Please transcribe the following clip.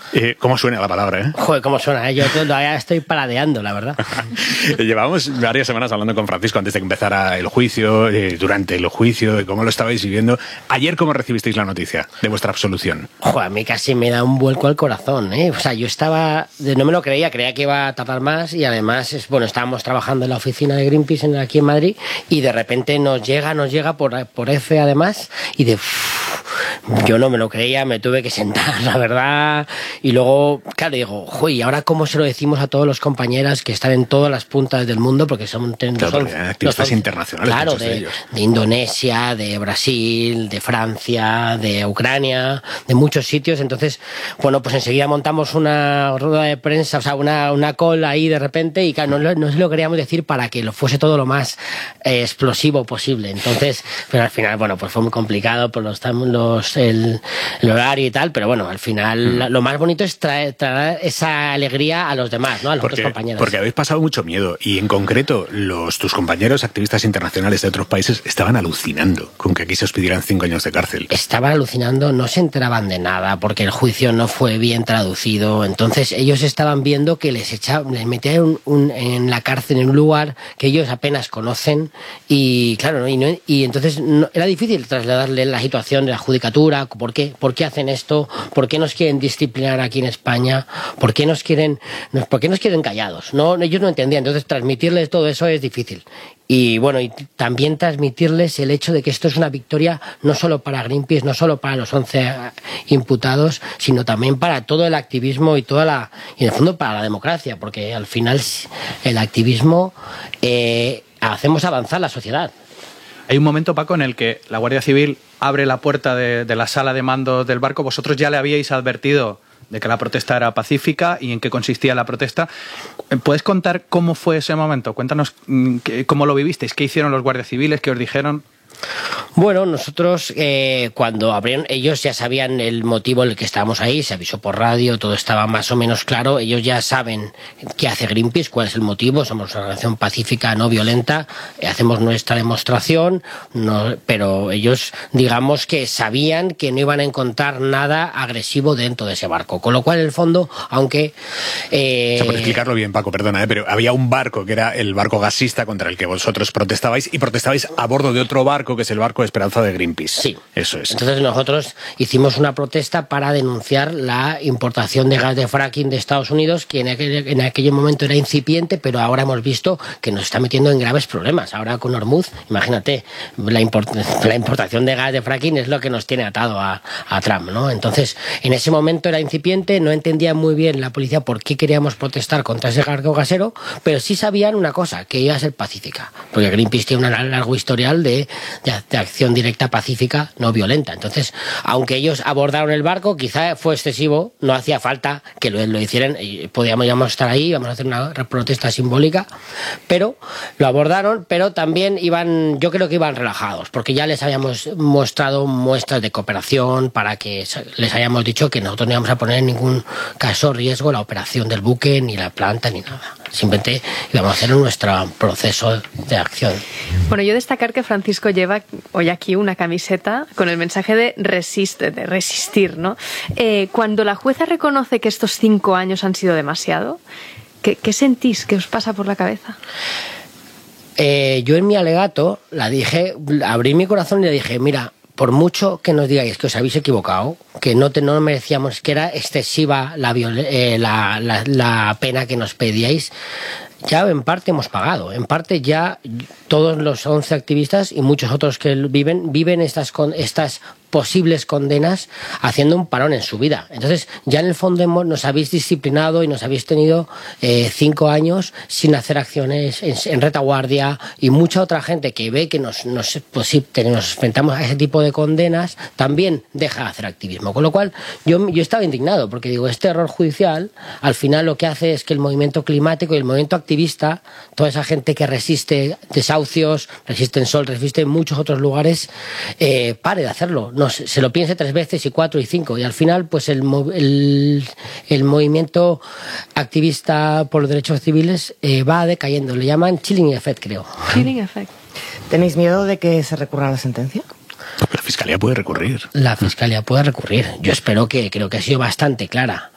¿Cómo suena la palabra, eh? Joder, cómo suena, ¿eh? Yo todavía estoy paladeando, la verdad. Llevábamos varias semanas hablando con Francisco antes de que empezara el juicio, durante el juicio, de cómo lo estabais viviendo. Ayer, ¿cómo recibisteis la noticia de vuestra absolución? Joder, a mí casi me da un vuelco al corazón, ¿eh? O sea, yo no me lo creía que iba a tardar más y además, estábamos trabajando en la oficina de Greenpeace aquí en Madrid y de repente nos llega por F además y yo no me lo creía, me tuve que sentar, la verdad, y luego, claro, digo, joder, ¿y ahora cómo se lo decimos a todos los compañeras que están en todas las puntas del mundo? Porque son activistas internacionales, claro, muchos de ellos. De Indonesia, de Brasil, de Francia, de Ucrania, de muchos sitios. Entonces, bueno, pues enseguida montamos una rueda de prensa, o sea, una call ahí de repente, y claro, no se lo queríamos decir para que lo fuese todo lo más explosivo posible. Entonces, pero al final, bueno, pues fue muy complicado por el horario y tal, pero bueno, al final lo más bonito es traer esa alegría a los demás, ¿no? A los otros compañeros. Porque habéis pasado mucho miedo y en concreto tus compañeros activistas internacionales de otros países estaban alucinando con que aquí se os pidieran 5 años de cárcel. Estaban alucinando, no se enteraban de nada porque el juicio no fue bien traducido, entonces ellos estaban viendo que les metían en la cárcel en un lugar que ellos apenas conocen y claro, y entonces era difícil trasladarle la situación de la judicatura, ¿por qué hacen esto? ¿Por qué nos quieren disciplinar aquí en España? ¿Por qué nos quieren callados? No, ellos no entendían, entonces transmitirles todo eso es difícil. Y bueno, y también transmitirles el hecho de que esto es una victoria no solo para Greenpeace, no solo para los 11 imputados, sino también para todo el activismo y en el fondo para la democracia, porque al final el activismo hacemos avanzar la sociedad. Hay un momento, Paco, en el que la Guardia Civil abre la puerta de la sala de mando del barco. Vosotros ya le habíais advertido de que la protesta era pacífica y en qué consistía la protesta. ¿Puedes contar cómo fue ese momento? Cuéntanos cómo lo vivisteis, qué hicieron los guardias civiles, qué os dijeron. Bueno, nosotros cuando abrieron, ellos ya sabían el motivo en el que estábamos ahí, se avisó por radio, todo estaba más o menos claro, ellos ya saben qué hace Greenpeace, cuál es el motivo, somos una organización pacífica, no violenta, hacemos nuestra demostración, pero ellos digamos que sabían que no iban a encontrar nada agresivo dentro de ese barco, con lo cual en el fondo, aunque... Por explicarlo bien, Paco, perdona, pero había un barco que era el barco gasista contra el que vosotros protestabais y protestabais a bordo de otro barco que es el barco Esperanza de Greenpeace. Sí. Eso es. Entonces nosotros hicimos una protesta para denunciar la importación de gas de fracking de Estados Unidos, que en aquel momento era incipiente, pero ahora hemos visto que nos está metiendo en graves problemas. Ahora con Hormuz, imagínate, la importación de gas de fracking es lo que nos tiene atado a Trump, ¿no? Entonces, en ese momento era incipiente, no entendía muy bien la policía por qué queríamos protestar contra ese barco gasero, pero sí sabían una cosa, que iba a ser pacífica, porque Greenpeace tiene un largo historial de acción directa pacífica no violenta. Entonces, aunque ellos abordaron el barco, quizá fue excesivo, no hacía falta que lo hicieran, podíamos estar ahí, vamos a hacer una protesta simbólica, pero lo abordaron, pero también yo creo que iban relajados, porque ya les habíamos mostrado muestras de cooperación para que les hayamos dicho que nosotros no íbamos a poner en ningún caso riesgo la operación del buque, ni la planta, ni nada. Simplemente íbamos a hacer nuestro proceso de acción. Bueno, yo destacar que Francisco lleva hoy aquí una camiseta con el mensaje de resistir, ¿no? Cuando la jueza reconoce que estos 5 años han sido demasiado, ¿qué sentís? ¿Qué os pasa por la cabeza? Yo en mi alegato abrí mi corazón y le dije, mira, por mucho que nos digáis que os habéis equivocado, que no merecíamos, que era excesiva la pena que nos pedíais, ya en parte hemos pagado. En parte ya todos los 11 activistas y muchos otros que viven estas posibles condenas haciendo un parón en su vida. Entonces, ya en el fondo nos habéis disciplinado y nos habéis tenido 5 años sin hacer acciones en retaguardia, y mucha otra gente que ve que nos enfrentamos a ese tipo de condenas también deja de hacer activismo. Con lo cual, yo estaba indignado porque digo, este error judicial al final lo que hace es que el movimiento climático y el movimiento activista, toda esa gente que resiste desahucios, resiste en sol, resiste en muchos otros lugares, pare de hacerlo. Se lo piense 3 veces y 4 y 5, y al final pues el movimiento activista por los derechos civiles va decayendo. Le llaman chilling effect, creo. Chilling effect. ¿Tenéis miedo de que se recurra a la sentencia? La Fiscalía puede recurrir. La Fiscalía puede recurrir. Yo creo que ha sido bastante clara.